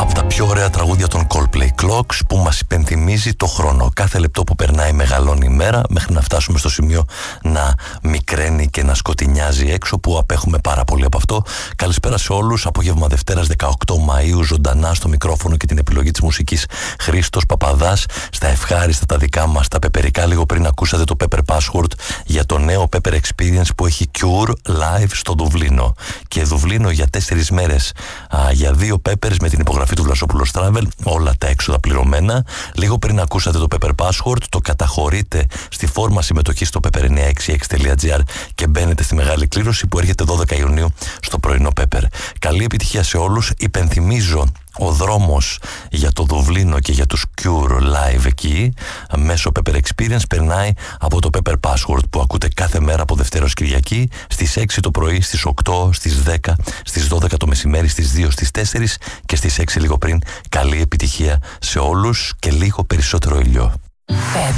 από τα πιο ωραία τραγούδια των Coldplay, Clocks, που μας υπενθυμίζει το χρόνο. Κάθε λεπτό που περνάει μεγαλώνει η μέρα, μέχρι να φτάσουμε στο σημείο να μικραίνει και να σκοτεινιάζει έξω, που απέχουμε πάρα πολύ από αυτό. Καλησπέρα σε όλους. Απόγευμα Δευτέρας 18 Μαΐου, ζωντανά στο μικρόφωνο και την επιλογή της μουσικής Χρήστος Παπαδάς. Στα ευχάριστα τα δικά μας, τα πεπερικά. Λίγο πριν ακούσατε το Pepper Password για το νέο Pepper Experience που έχει Cure live στο Δουβλίνο. Και Δουβλίνο για 4 μέρες, για 2 Peppers με την υπογραφή του Βλασόπουλος Travel, όλα τα έξοδα πληρωμένα. Λίγο πριν ακούσατε το Pepper Password, το καταχωρείτε στη φόρμα συμμετοχής στο pepper966.gr και μπαίνετε στη μεγάλη κλήρωση που έρχεται 12 Ιουνίου στο πρωινό Pepper. Καλή επιτυχία σε όλους. Υπενθυμίζω, ο δρόμος για το Δουβλίνο και για τους Cure live εκεί μέσω Pepper Experience περνάει από το Pepper Password που ακούτε κάθε μέρα από Δευτέρα ως Κυριακή στις 6 το πρωί, στις 8, στις 10, στις 12 το μεσημέρι, στις 2, στις 4 και στις 6 λίγο πριν. Καλή επιτυχία σε όλους και λίγο περισσότερο ήλιο.